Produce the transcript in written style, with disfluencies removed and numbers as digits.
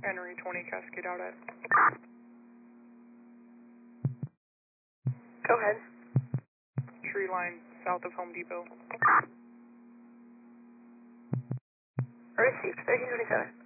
Henry 20 Cascade out at. Go ahead. Tree line south of Home Depot. Received, 1327.